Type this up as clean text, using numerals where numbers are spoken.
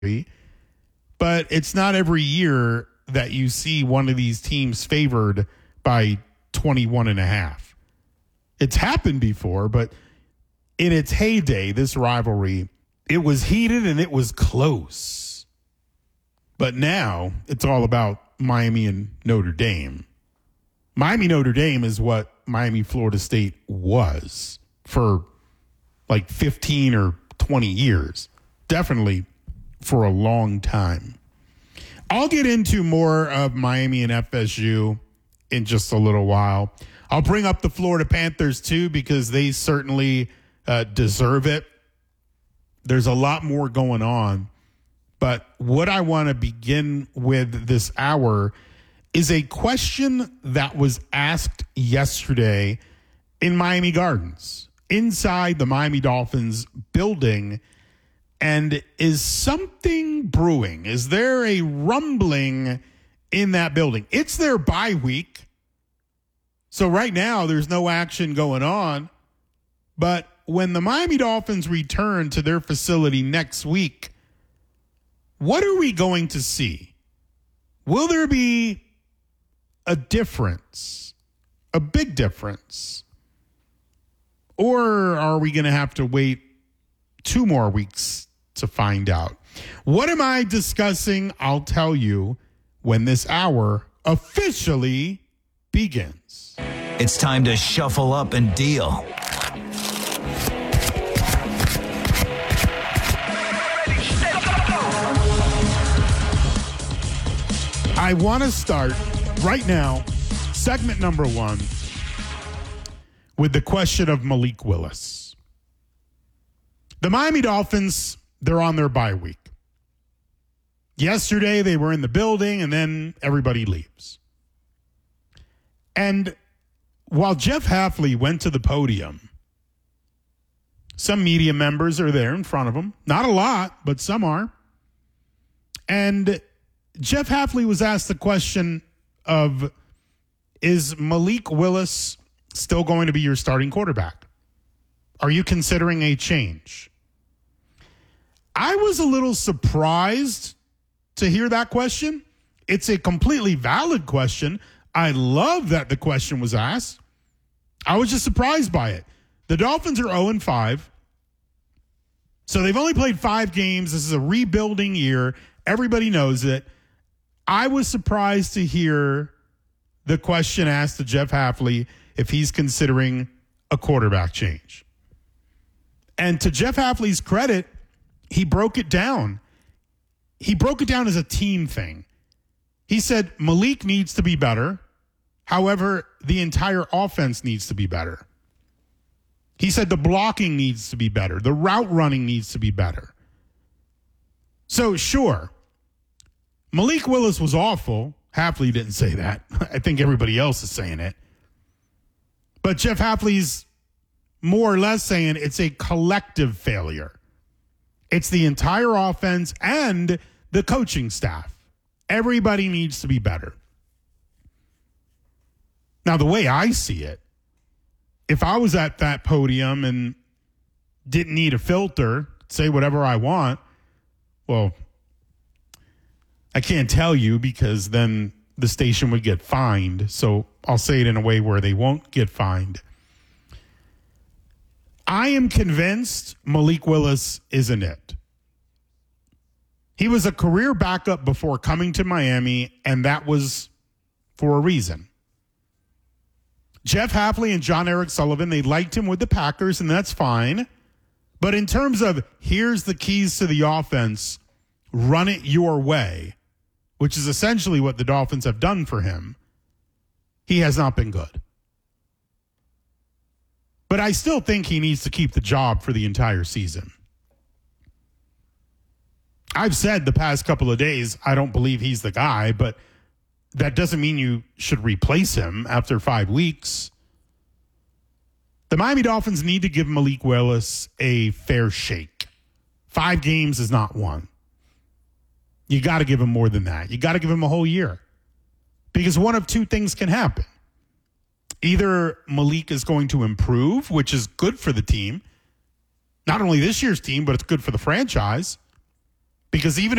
but it's not every year that you see one of these teams favored by 21.5. It's happened before, but in its heyday, this rivalry, it was heated and it was close. But now it's all about Miami and Notre Dame. Miami-Notre Dame is what Miami-Florida State was for like 15 or 20 years. Definitely for a long time. I'll get into more of Miami and FSU in just a little while. I'll bring up the Florida Panthers too because they certainly deserve it. There's a lot more going on. But what I want to begin with this hour is a question that was asked yesterday in Miami Gardens, inside the Miami Dolphins building. And is something brewing? Is there a rumbling in that building? It's their bye week. So right now there's no action going on. But when the Miami Dolphins return to their facility next week, what are we going to see? Will there be a difference, a big difference? Or are we going to have to wait 2 more weeks to find out? What am I discussing? I'll tell you when this hour officially begins. It's time to shuffle up and deal. I want to start right now, segment number 1, with the question of Malik Willis. The Miami Dolphins, they're on their bye week. Yesterday, they were in the building, and then everybody leaves. And while Jeff Hafley went to the podium, some media members are there in front of him. Not a lot, but some are. And Jeff Hafley was asked the question of, is Malik Willis still going to be your starting quarterback? Are you considering a change? I was a little surprised to hear that question. It's a completely valid question. I love that the question was asked. I was just surprised by it. The Dolphins are 0-5. So they've only played 5 games. This is a rebuilding year. Everybody knows it. I was surprised to hear the question asked to Jeff Hafley if he's considering a quarterback change. And to Jeff Hafley's credit, he broke it down. He broke it down as a team thing. He said Malik needs to be better. However, the entire offense needs to be better. He said the blocking needs to be better. The route running needs to be better. So, sure, Malik Willis was awful. Hafley didn't say that. I think everybody else is saying it. But Jeff Hafley's more or less saying it's a collective failure. It's the entire offense and the coaching staff. Everybody needs to be better. Now, the way I see it, if I was at that podium and didn't need a filter, say whatever I want, well, I can't tell you because then the station would get fined. So I'll say it in a way where they won't get fined. I am convinced Malik Willis isn't it. He was a career backup before coming to Miami, and that was for a reason. Jeff Hafley and John Eric Sullivan, they liked him with the Packers, and that's fine. But in terms of here's the keys to the offense, run it your way, which is essentially what the Dolphins have done for him, he has not been good. But I still think he needs to keep the job for the entire season. I've said the past couple of days, I don't believe he's the guy, but that doesn't mean you should replace him after 5 weeks. The Miami Dolphins need to give Malik Willis a fair shake. 5 games is not one. You got to give him more than that. You got to give him a whole year. Because one of 2 things can happen. Either Malik is going to improve, which is good for the team. Not only this year's team, but it's good for the franchise. Because even